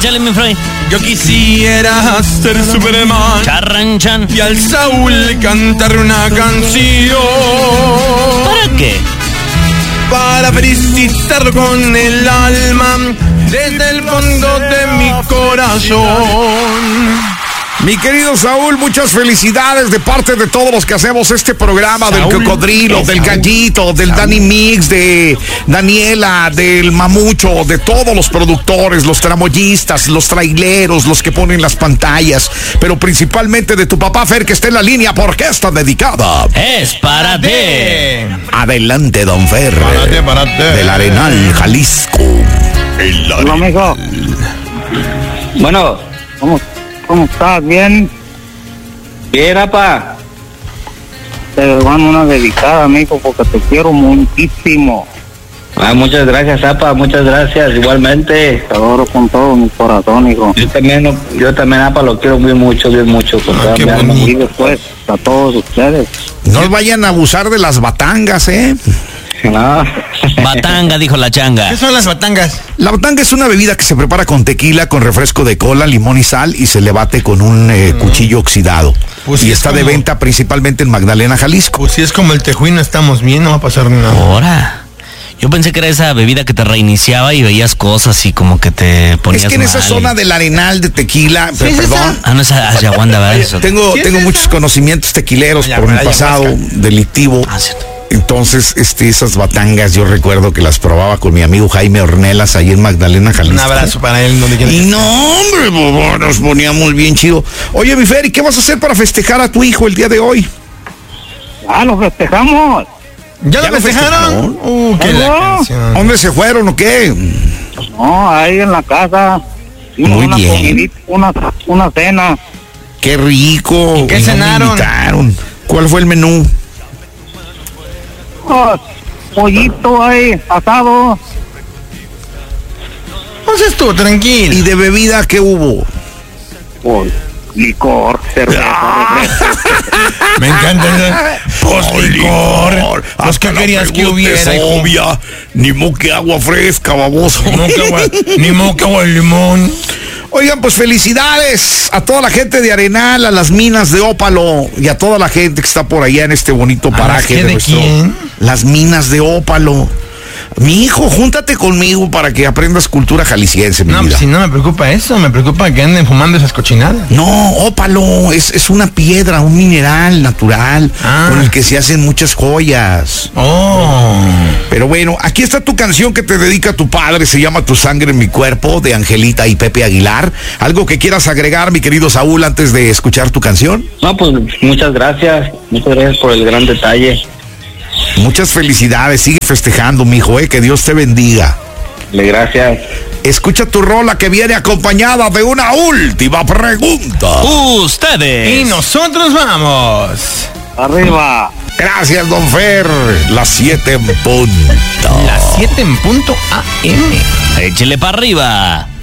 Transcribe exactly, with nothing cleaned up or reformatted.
Échale, mi Fray. Yo quisiera ser Superman. Charranchan. Y al Saúl cantar una canción. ¿Para qué? Para felicitarlo con el alma, desde el fondo de mi corazón. Mi querido Saúl, muchas felicidades de parte de todos los que hacemos este programa, Saúl, del Cocodrilo, del Saúl, Gallito, del Saúl. Dani Mix, de Daniela, del Mamucho, de todos los productores, los tramoyistas, los traileros, los que ponen las pantallas, pero principalmente de tu papá Fer, que está en la línea, porque está dedicada. Es para ti. Adelante, don Fer. Párate, párate. Del Arenal, Jalisco. El Hola, amigo. Bueno, ¿cómo ¿Cómo estás? ¿Bien? Bien, apa. Te mando una dedicada, amigo, porque te quiero muchísimo. Ah, muchas gracias, apa, muchas gracias, igualmente. Te adoro con todo mi corazón, hijo. Yo también, yo también, apa, lo quiero muy mucho, bien mucho. Con ah, toda mi y después, a todos ustedes. No vayan a abusar de las batangas, ¿eh? No. Batanga, dijo la changa. ¿Qué son las batangas? La batanga es una bebida que se prepara con tequila, con refresco de cola, limón y sal, y se le bate con un eh, mm. cuchillo oxidado. Pues y está como... de venta principalmente en Magdalena, Jalisco. Pues si es como el tejuino, estamos bien, no va a pasar nada. Ahora. Yo pensé que era esa bebida que te reiniciaba y veías cosas y como que te ponías Es que en mal. esa zona del Arenal de tequila, ¿Sí pero, es perdón. esa? Ah, no es ayahuasca, ¿verdad? Eso. Tengo, ¿Sí tengo es muchos esa? conocimientos tequileros Ya, por mi ayahuasca. pasado delictivo. Ah, cierto. Entonces, este, esas batangas yo recuerdo que las probaba con mi amigo Jaime Ornelas ahí en Magdalena, Jalisco. Un abrazo para él donde quiera. Y no, hombre, bobo, nos poníamos bien chido. Oye, mi Fer, ¿y qué vas a hacer para festejar a tu hijo el día de hoy? Ah, lo festejamos. ¿Ya, ¿Ya lo festejaron? Uh, qué la canción. ¿Dónde se fueron o qué? No, ahí en la casa. Muy una bien. comidita, una, una cena. Qué rico. ¿Y qué Y no me cenaron? invitaron. ¿Cuál fue el menú? Oh, pollito ahí, asado. Entonces estuvo tranquilo. ¿Y de bebida qué hubo? Oh, licor, cerveza. Me encanta. Pues licor. Pues Hasta ¿qué la querías que pregunta es hubiera, hijo? obvia. Ni moque agua fresca, baboso. Ni moca agua, ni moca agua de limón. Oigan, pues felicidades a toda la gente de Arenal, a las minas de Ópalo y a toda la gente que está por allá en este bonito paraje. ¿A las de de nuestro, quién? Las minas de Ópalo. Mi hijo, júntate conmigo para que aprendas cultura jalisciense, mi No, vida. pues si no me preocupa eso, me preocupa que anden fumando esas cochinadas. No, ópalo, es, es una piedra, un mineral natural Ah. con el que se hacen muchas joyas. Oh. Pero bueno, aquí está tu canción que te dedica tu padre, se llama Tu sangre en mi cuerpo, de Angelita y Pepe Aguilar. ¿Algo que quieras agregar, mi querido Saúl, antes de escuchar tu canción? No, pues muchas gracias, muchas gracias por el gran detalle. Muchas felicidades, sigue festejando, mijo, eh, que Dios te bendiga. Gracias. Escucha tu rola que viene acompañada de una última pregunta. Ustedes. Y nosotros vamos. Arriba. Gracias, don Fer. Las siete en punto. Las siete en punto A M. Échele para arriba.